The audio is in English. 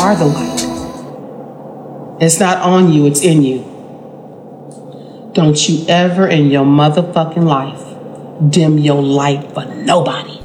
are the light. It's not on you, it's in you. Don't you ever in your motherfucking life dim your light for nobody.